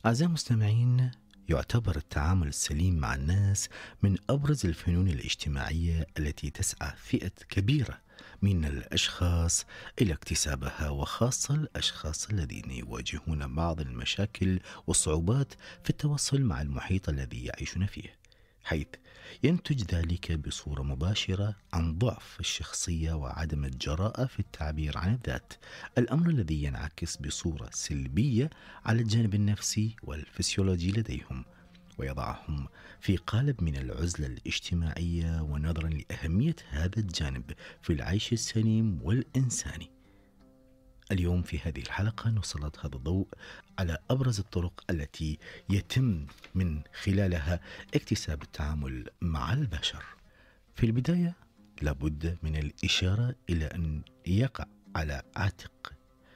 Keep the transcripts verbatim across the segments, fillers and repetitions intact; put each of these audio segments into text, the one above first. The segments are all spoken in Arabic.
أعزائي المستمعين، يعتبر التعامل السليم مع الناس من أبرز الفنون الاجتماعية التي تسعى فئة كبيرة من الأشخاص إلى اكتسابها، وخاصة الأشخاص الذين يواجهون بعض المشاكل والصعوبات في التواصل مع المحيط الذي يعيشون فيه، حيث ينتج ذلك بصورة مباشرة عن ضعف الشخصية وعدم الجراءة في التعبير عن الذات، الأمر الذي ينعكس بصورة سلبية على الجانب النفسي والفسيولوجي لديهم، ويضعهم في قالب من العزلة الاجتماعية. ونظرا لأهمية هذا الجانب في العيش السليم والإنساني، اليوم في هذه الحلقة نسلط هذا الضوء على أبرز الطرق التي يتم من خلالها اكتساب التعامل مع البشر. في البداية لابد من الإشارة إلى أن يقع على عاتق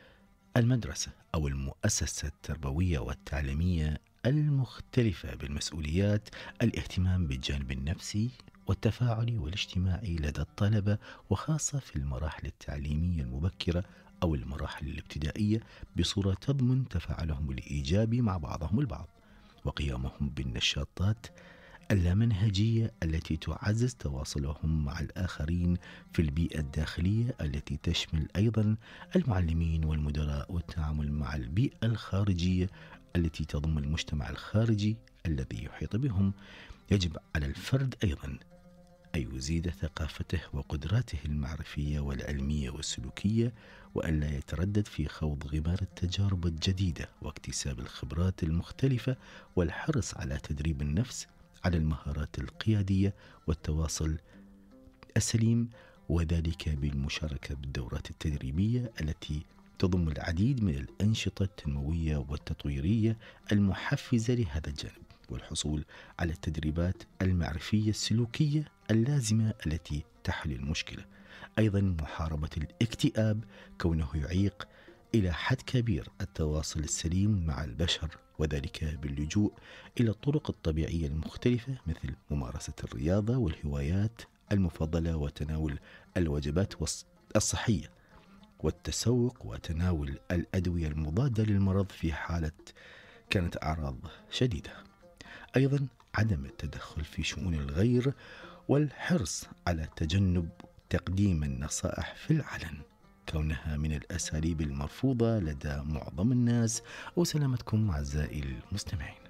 المدرسة أو المؤسسة التربوية والتعليمية المختلفة بالمسؤوليات الاهتمام بالجانب النفسي والتفاعلي والاجتماعي لدى الطلبة، وخاصة في المراحل التعليمية المبكرة أو المراحل الابتدائية، بصورة تضمن تفاعلهم الإيجابي مع بعضهم البعض، وقيامهم بالنشاطات اللامنهجية التي تعزز تواصلهم مع الآخرين في البيئة الداخلية، التي تشمل أيضا المعلمين والمدراء، والتعامل مع البيئة الخارجية التي تضم المجتمع الخارجي الذي يحيط بهم. يجب على الفرد أيضا أن يزيد ثقافته وقدراته المعرفية والعلمية والسلوكية، وأن لا يتردد في خوض غمار التجارب الجديدة واكتساب الخبرات المختلفة، والحرص على تدريب النفس على المهارات القيادية والتواصل السليم، وذلك بالمشاركة بالدورات التدريبية التي تضم العديد من الأنشطة التنموية والتطويرية المحفزة لهذا الجانب، والحصول على التدريبات المعرفية السلوكية اللازمة التي تحل المشكلة. أيضا محاربة الاكتئاب، كونه يعيق إلى حد كبير التواصل السليم مع البشر، وذلك باللجوء إلى الطرق الطبيعية المختلفة مثل ممارسة الرياضة والهوايات المفضلة، وتناول الوجبات الصحية، والتسوق وتناول الأدوية المضادة للمرض في حالة كانت أعراض شديدة. أيضا عدم التدخل في شؤون الغير، والحرص على تجنب تقديم النصائح في العلن، كونها من الأساليب المرفوضة لدى معظم الناس. وسلامتكم أعزائي المستمعين.